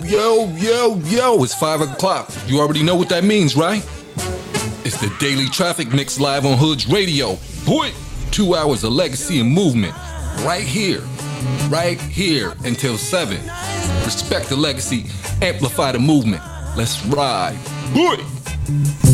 Yo, it's 5 o'clock. You already know what that means, right? It's the Daily Traffic Mix live on Hoods Radio. Boy, 2 hours of legacy and movement. Right here until 7. Respect the legacy, amplify the movement. Let's ride. Boy!